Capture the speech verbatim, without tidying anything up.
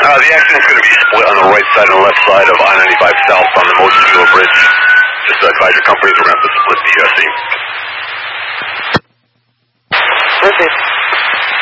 Uh, the accident's going to be split on the right side and the left side of I ninety-five South on the Mojave Bridge. Just uh, advise your companies we're going to have to split the uh, scene. Perfect.